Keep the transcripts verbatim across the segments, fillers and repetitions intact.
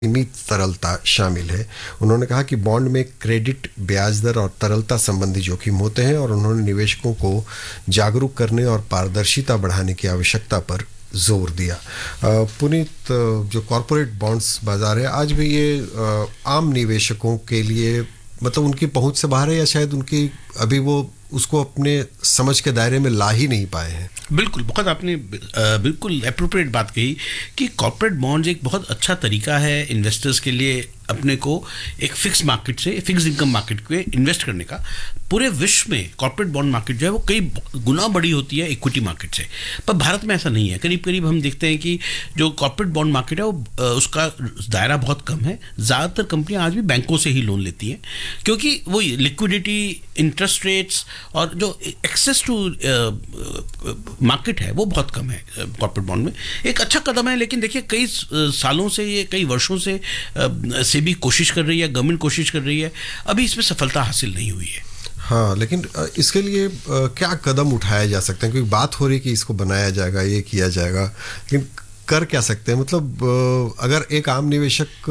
सीमित तरलता शामिल है। उन्होंने कहा कि बॉन्ड में क्रेडिट, ब्याज दर और तरलता संबंधी जोखिम होते हैं और उन्होंने निवेशकों को जागरूक करने और पारदर्शिता बढ़ाने की आवश्यकता पर जोर दिया। पुनीत, जो कॉरपोरेट बॉन्ड्स बाजार है आज भी ये आम निवेशकों के लिए मतलब उनकी पहुंच से बाहर है या शायद उनकी अभी वो उसको अपने समझ के दायरे में ला ही नहीं पाए हैं? बिल्कुल, बहुत आपने बिल्कुल एप्रोप्रिएट बात कही कि कॉर्पोरेट बॉन्ड्स एक बहुत अच्छा तरीका है इन्वेस्टर्स के लिए अपने को एक फिक्स मार्केट से फिक्स इनकम मार्केट पे इन्वेस्ट करने का। पूरे विश्व में कॉर्पोरेट बॉन्ड मार्केट जो है वो कई गुना बड़ी होती है इक्विटी मार्केट से, पर भारत में ऐसा नहीं है। करीब करीब हम देखते हैं कि जो कॉर्पोरेट बॉन्ड मार्केट है वो उसका दायरा बहुत कम है। ज़्यादातर कंपनियां आज भी बैंकों से ही लोन लेती हैं क्योंकि वो लिक्विडिटी, इंटरेस्ट रेट्स और जो एक्सेस टू मार्केट है वो बहुत कम है कॉर्पोरेट बॉन्ड में। एक अच्छा कदम है, लेकिन देखिए कई सालों से, ये कई वर्षों से से भी कोशिश कर रही है, गवर्नमेंट कोशिश कर रही है, अभी इसमें सफलता हासिल नहीं हुई है। हाँ, लेकिन इसके लिए क्या कदम उठाया जा सकते हैं? क्योंकि बात हो रही है कि इसको बनाया जाएगा, ये किया जाएगा, लेकिन कर क्या सकते हैं? मतलब अगर एक आम निवेशक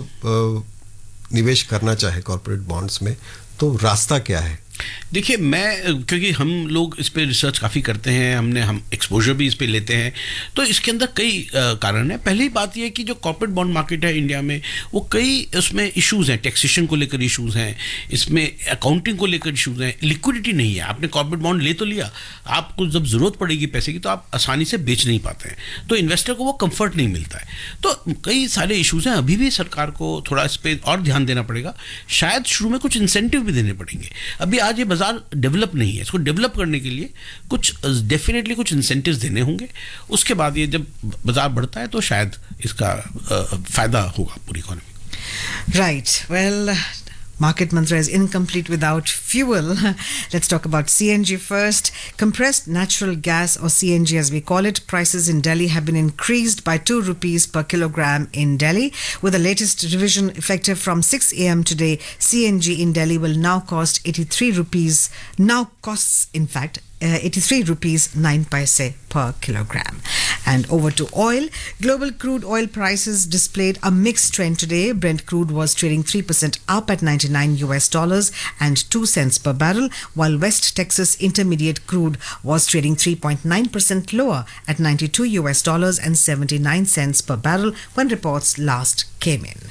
निवेश करना चाहे कॉर्पोरेट बॉन्ड्स में तो रास्ता क्या है? देखिए, मैं क्योंकि हम लोग इस पे रिसर्च काफ़ी करते हैं, हमने हम एक्सपोजर भी इस पे लेते हैं, तो इसके अंदर कई आ, कारण हैं। पहली बात ये कि जो कॉर्पोरेट बॉन्ड मार्केट है इंडिया में वो कई उसमें इश्यूज़ हैं, टैक्सेशन को लेकर इश्यूज़ हैं, इसमें अकाउंटिंग को लेकर इश्यूज़ हैं, लिक्विडिटी नहीं है। आपने कॉर्पोरेट बॉन्ड ले तो लिया, आपको जब ज़रूरत पड़ेगी पैसे की तो आप आसानी से बेच नहीं पाते हैं, तो इन्वेस्टर को वो कम्फर्ट नहीं मिलता है। तो कई सारे इशूज़ हैं, अभी भी सरकार को थोड़ा इस पर और ध्यान देना पड़ेगा। शायद शुरू में कुछ इंसेंटिव भी देने पड़ेंगे। अभी आज ये बाजार डेवलप नहीं है, इसको डेवलप करने के लिए कुछ डेफिनेटली कुछ इंसेंटिव्स देने होंगे। उसके बाद ये जब बाजार बढ़ता है तो शायद इसका फायदा होगा पूरी economy. Right, well, Market mantra is incomplete without fuel. Let's talk about C N G first. Compressed natural gas, or C N G as we call it, prices in Delhi have been increased by two rupees per kilogram in Delhi. With the latest revision effective from six a m today, C N G in Delhi will now cost eighty-three rupees. Now costs, in fact, Uh, eighty-three rupees nine paise per kilogram. And over to oil. Global crude oil prices displayed a mixed trend today. Brent crude was trading three percent up at ninety-nine U S dollars and two cents per barrel, while West Texas Intermediate crude was trading three point nine percent lower at ninety-two U S dollars and seventy-nine cents per barrel when reports last came in.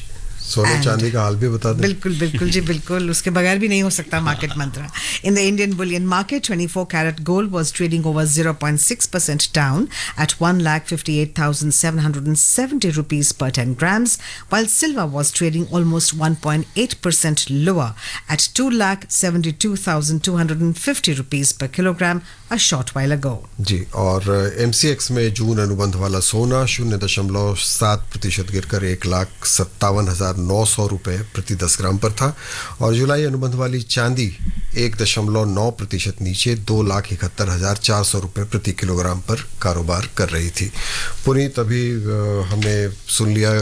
सोने चांदी का हाल भी बता दें। बिल्कुल बिल्कुल जी बिल्कुल, उसके बगैर भी नहीं हो सकता market Mantra. In the Indian Boolean market, twenty-four carat gold was trading over zero point six percent down at one lakh fifty-eight thousand seven hundred seventy rupees per ten grams, while silver was trading almost one point eight percent lower at two lakh seventy-two thousand two hundred fifty rupees per kilogram a short while ago. जी, और M C X में जून अनुबंध वाला सोना शून्य दशमलव सात प्रतिशत गिरकर एक लाख सत्तावन हजार नौ सौ रुपये प्रति दस ग्राम पर था, और जुलाई अनुबंध वाली चांदी एक दशमलव नौ प्रतिशत नीचे दो लाख इकहत्तर हजार चार सौ रुपये प्रति किलोग्राम पर कारोबार कर रही थी। पुनीत, अभी हमने सुन लिया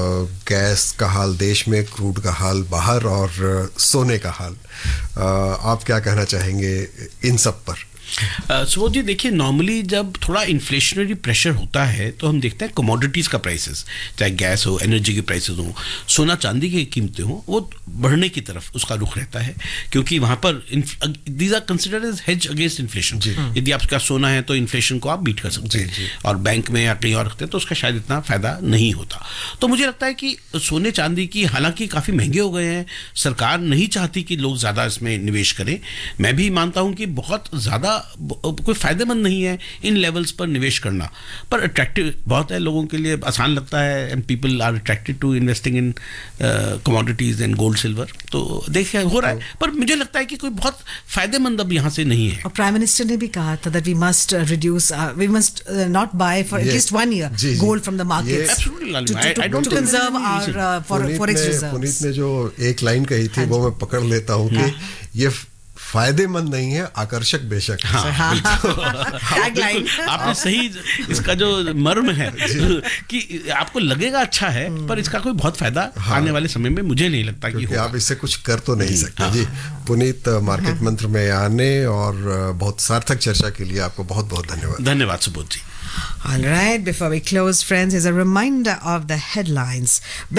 गैस का हाल देश में, क्रूड का हाल बाहर और सोने का हाल। आप क्या कहना चाहेंगे इन सब पर? सुबोध जी, देखिए, नॉर्मली जब थोड़ा इन्फ्लेशनरी प्रेशर होता है तो हम देखते हैं कमोडिटीज़ का प्राइसेस, चाहे गैस हो, एनर्जी के प्राइसेस हो, सोना चांदी की कीमतें हो, वो बढ़ने की तरफ उसका रुख रहता है, क्योंकि वहाँ पर these are considered as hedge against inflation. यदि आपका सोना है तो इन्फ्लेशन को आप बीट कर सकते हैं, और बैंक में या कहीं और रखते हैं तो उसका शायद इतना फ़ायदा नहीं होता। तो मुझे लगता है कि सोने चांदी की हालांकि काफ़ी महंगे हो गए हैं, सरकार नहीं चाहती कि लोग ज़्यादा इसमें निवेश करें। मैं भी मानता हूँ कि बहुत ज़्यादा कोई फायदेमंद नहीं है इन लेवल्स पर निवेश करना, पर अट्रैक्टिव बहुत है लोगों के लिए, आसान लगता है, and people are attracted to investing in commodities and gold silver. तो देखिए हो रहा है, पर मुझे लगता है कि कोई बहुत फायदेमंद अब यहाँ से नहीं है। और प्राइम मिनिस्टर ने भी कहा था that we must reduce, we must not bye for at least one year gold from the market to conserve our forex reserves. Puneet ने जो एक लाइन कही थी वो मैं पकड़ लेता हूँ कि ये फायदेमंद नहीं है, आकर्षक बेशक। हाँ, हाँ, आपने सही, इसका जो मर्म है कि आपको लगेगा अच्छा है, पर इसका कोई बहुत फायदा हाँ, आने वाले समय में मुझे नहीं लगता कि आप इससे कुछ कर तो नहीं सकते। हाँ, जी पुनीत, मार्केट मंत्र में आने और बहुत सार्थक चर्चा के लिए आपको बहुत बहुत धन्यवाद। धन्यवाद सुबोध जी। All right, before we close, friends, here's a reminder of the headlines.